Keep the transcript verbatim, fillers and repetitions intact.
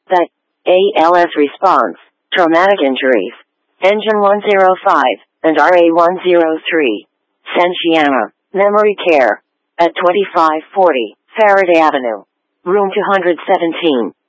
The A L S response, traumatic injuries, Engine one oh five, and R A one oh three. Sensiana, memory care. At twenty-five forty, Faraday Avenue. Room two hundred seventeen.